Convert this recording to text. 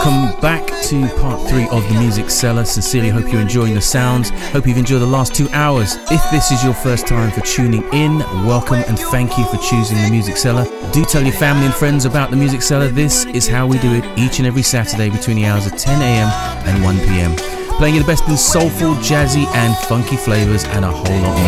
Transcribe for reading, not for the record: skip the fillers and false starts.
welcome back to part 3 of The Music Cellar. Sincerely hope you're enjoying the sounds. Hope you've enjoyed the last 2 hours. If this is your first time for tuning in, welcome and thank you for choosing The Music Cellar. Do tell your family and friends about The Music Cellar. This is how we do it each and every Saturday between the hours of 10 a.m. and 1 p.m. Playing you the best in soulful, jazzy and funky flavours and a whole lot more.